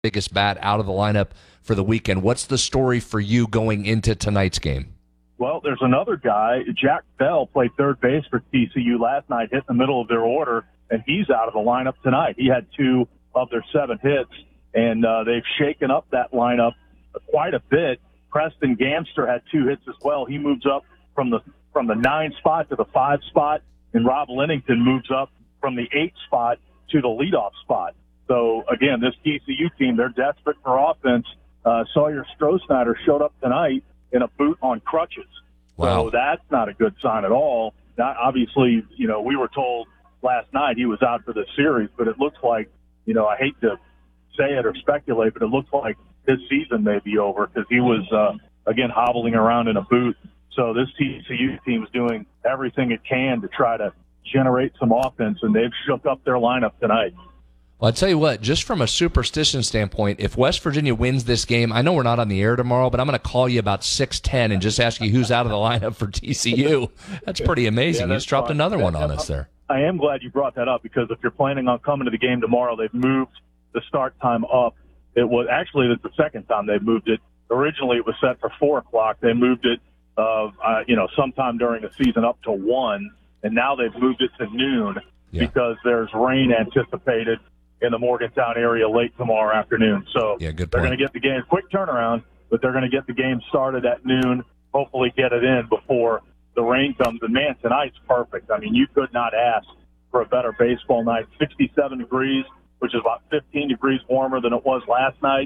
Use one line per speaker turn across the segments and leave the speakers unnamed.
biggest bat out of the lineup for the weekend. What's the story for you going into tonight's game?
Well, there's another guy. Jack Bell played third base for TCU last night, hit in the middle of their order, and he's out of the lineup tonight. He had 2 of their 7 hits, and they've shaken up that lineup quite a bit. Preston Gamster had 2 hits as well. He moves up from the 9 spot to the 5 spot, and Rob Lennington moves up from the 8 spot to the leadoff spot. So, again, this TCU team, they're desperate for offense. Sawyer Strohsnyder showed up tonight in a boot on crutches.
Wow.
So that's not a good sign at all. Now, obviously, we were told last night he was out for the series, but it looks like, I hate to say it or speculate, but it looks like his season may be over because he was, again, hobbling around in a boot. So this TCU team is doing everything it can to try to generate some offense, and they've shook up their lineup tonight.
Well, I'll tell you what, just from a superstition standpoint, if West Virginia wins this game, I know we're not on the air tomorrow, but I'm going to call you about 6:10 and just ask you who's out of the lineup for TCU. That's pretty amazing. You just dropped another one on us there.
I am glad you brought that up because if you're planning on coming to the game tomorrow, they've moved the start time up. It was actually the second time they've moved it. Originally, it was set for 4 o'clock. They moved it, sometime during the season up to 1, and now they've moved it to noon because there's rain anticipated in the Morgantown area late tomorrow afternoon. So
good point.
They're going to get the game, quick turnaround, but they're going to get the game started at noon, hopefully get it in before the rain comes. And, man, tonight's perfect. I mean, you could not ask for a better baseball night. 67 degrees, which is about 15 degrees warmer than it was last night.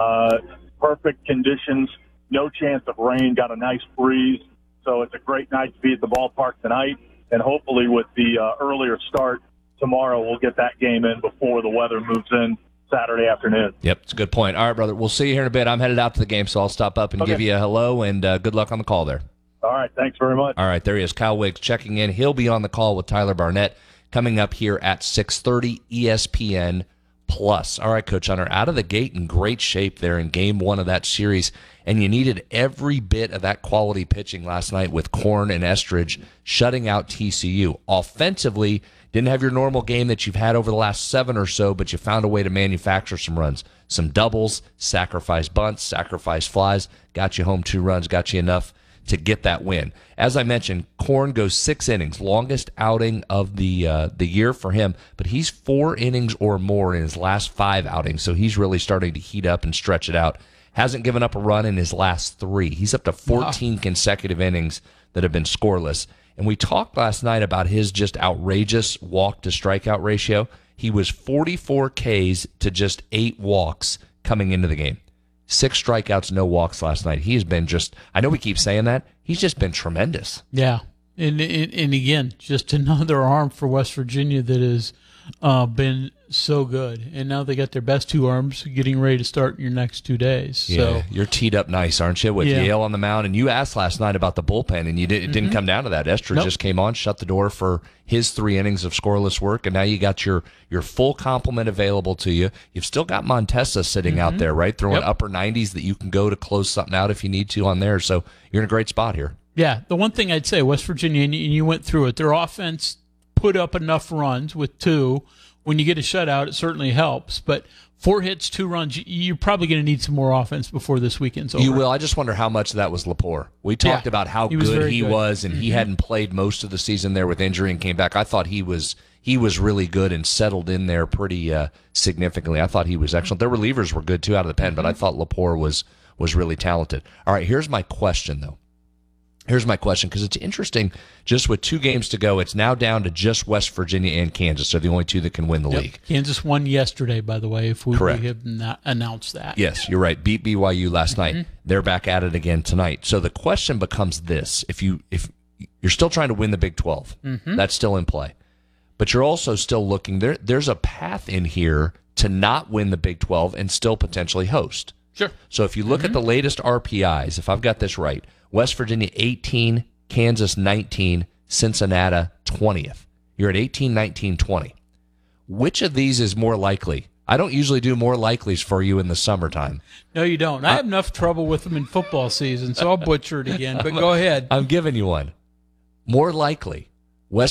Perfect conditions, no chance of rain, got a nice breeze. So it's a great night to be at the ballpark tonight. And hopefully with the earlier start tomorrow, we'll get that game in before the weather moves in Saturday afternoon.
Yep, it's a good point. All right, brother, we'll see you here in a bit. I'm headed out to the game, so I'll stop up and give you a hello, and good luck on the call there.
All right, thanks very much.
All right, there he is, Kyle Wiggs checking in. He'll be on the call with Tyler Barnett coming up here at 6:30 ESPN Plus. All right, Coach Hunter, out of the gate in great shape there in Game 1 of that series, and you needed every bit of that quality pitching last night with Korn and Estridge shutting out TCU. Offensively, didn't have your normal game that you've had over the last 7 or so, but you found a way to manufacture some runs. Some doubles, sacrifice bunts, sacrifice flies, got you home 2 runs, got you enough to get that win. As I mentioned, Korn goes 6 innings, longest outing of the year for him, but he's 4 innings or more in his last 5 outings, so he's really starting to heat up and stretch it out. Hasn't given up a run in his last 3. He's up to 14 consecutive innings that have been scoreless. And we talked last night about his just outrageous walk-to-strikeout ratio. He was 44 Ks to just 8 walks coming into the game. 6 strikeouts, no walks last night. He has been just, I know we keep saying that, he's just been tremendous.
Yeah, and again, just another arm for West Virginia that has been so good. And now they got their best 2 arms getting ready to start in your next 2 days.
Yeah,
so
you're teed up nice, aren't you, with Yale on the mound? And you asked last night about the bullpen, and it didn't come down to that. Estridge just came on, shut the door for his 3 innings of scoreless work, and now you got your full complement available to you. You've still got Montesa sitting out there, right, throwing upper 90s that you can go to close something out if you need to on there. So you're in a great spot here.
Yeah, the one thing I'd say, West Virginia, and you went through it, their offense put up enough runs with 2. When you get a shutout, it certainly helps. But 4 hits, 2 runs, you're probably going to need some more offense before this weekend's over.
You will. I just wonder how much of that was Lepore. We talked about how good he was, and he hadn't played most of the season there with injury and came back. I thought he was really good and settled in there pretty significantly. I thought he was excellent. Their relievers were good, too, out of the pen, but I thought Lepore was really talented. All right, here's my question, though. Here's my question, because it's interesting, just with 2 games to go, it's now down to just West Virginia and Kansas. They're the only 2 that can win the league.
Kansas won yesterday, by the way, if we have not announced that.
Yes, you're right. Beat BYU last night. They're back at it again tonight. So the question becomes this. If you're still trying to win the Big 12, that's still in play. But you're also still looking, there's a path in here to not win the Big 12 and still potentially host.
Sure.
So if you look at the latest RPIs, if I've got this right, West Virginia 18, Kansas 19, Cincinnati 20th. You're at 18, 19, 20. Which of these is more likely? I don't usually do more likelies for you in the summertime.
No, you don't. I have enough trouble with them in football season, so I'll butcher it again, but go ahead.
I'm giving you one. More likely,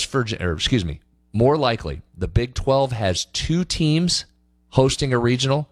more likely, the Big 12 has 2 teams hosting a regional